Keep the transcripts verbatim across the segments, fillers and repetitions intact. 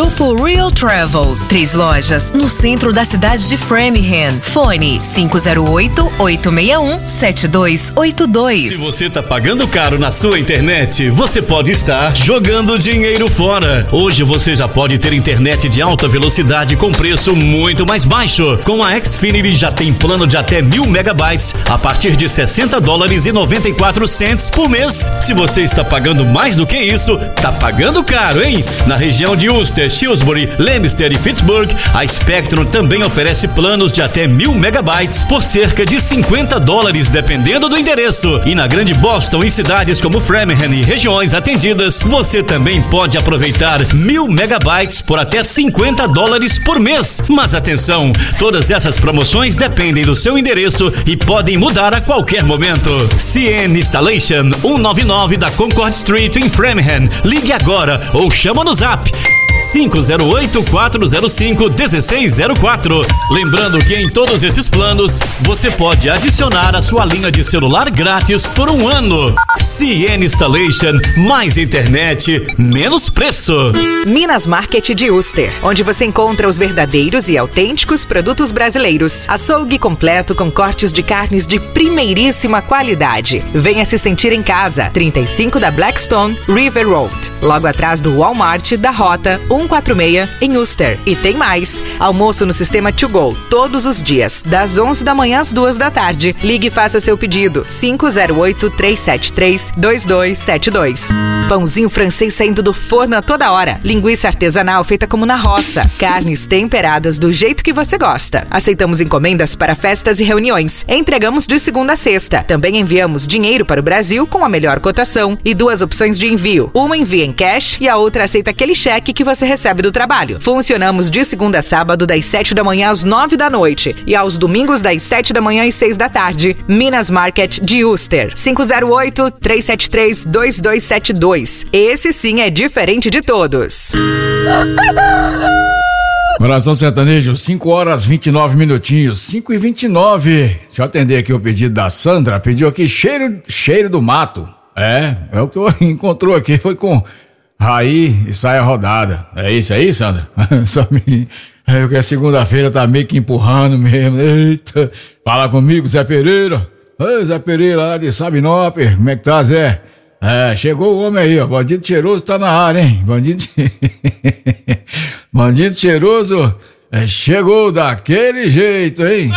Grupo Real Travel. Três lojas no centro da cidade de Framingham. Fone cinco zero oito, oito seis um, sete dois oito dois. Se você tá pagando caro na sua internet, você pode estar jogando dinheiro fora. Hoje você já pode ter internet de alta velocidade com preço muito mais baixo. Com a Xfinity já tem plano de até mil megabytes a partir de sessenta dólares e noventa e quatro centos por mês. Se você está pagando mais do que isso, tá pagando caro, hein? Na região de Worcester, Shrewsbury, Leominster e Pittsburgh, a Spectrum também oferece planos de até mil megabytes por cerca de cinquenta dólares, dependendo do endereço. E na Grande Boston, em cidades como Framingham e regiões atendidas, você também pode aproveitar mil megabytes por até cinquenta dólares por mês. Mas atenção, todas essas promoções dependem do seu endereço e podem mudar a qualquer momento. C N Installation, cento e noventa e nove da Concord Street em Framingham. Ligue agora ou chama no Zap cinco zero oito, quatro zero cinco, um seis zero quatro. Lembrando que em todos esses planos você pode adicionar a sua linha de celular grátis por um ano. C N Installation, mais internet, menos preço. Minas Market de Worcester, onde você encontra os verdadeiros e autênticos produtos brasileiros. Açougue completo com cortes de carnes de primeiríssima qualidade. Venha se sentir em casa. trinta e cinco da Blackstone River Road, logo atrás do Walmart da Rota cento e quarenta e seis em Worcester. E tem mais, almoço no sistema To Go todos os dias, das onze da manhã às duas da tarde. Ligue e faça seu pedido, cinco zero oito, três sete três, dois dois sete dois. Pãozinho francês saindo do forno a toda hora. Linguiça artesanal feita como na roça. Carnes temperadas do jeito que você gosta. Aceitamos encomendas para festas e reuniões. Entregamos de segunda a sexta. Também enviamos dinheiro para o Brasil com a melhor cotação e duas opções de envio. Uma envia em cash e a outra aceita aquele cheque que você recebe do trabalho. Funcionamos de segunda a sábado das sete da manhã às nove da noite e aos domingos das sete da manhã às seis da tarde. Minas Market de Worcester, cinco zero oito, três sete três, dois dois sete dois. Esse sim é diferente de todos. Coração Sertanejo, cinco horas vinte e nove minutinhos, cinco e vinte e nove. Deixa eu atender aqui o pedido da Sandra. Pediu aqui cheiro, cheiro do mato. É, é o que eu encontrou aqui, foi com Raí e Saia Rodada. É isso aí, Sandra? Só me... É que a segunda-feira tá meio que empurrando mesmo. Eita, fala comigo, Zé Pereira. Ei, Zé Pereira lá de Sabinópolis, como é que tá, Zé? É, chegou o homem aí, ó, bandido cheiroso tá na área, hein? Bandido... bandido cheiroso é, chegou daquele jeito, hein?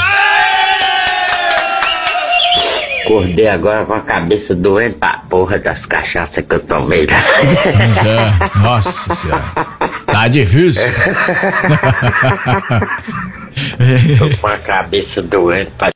Acordei agora com a cabeça doendo pra porra das cachaças que eu tomei. Pois é, nossa senhora, tá difícil. Tô com a cabeça doendo pra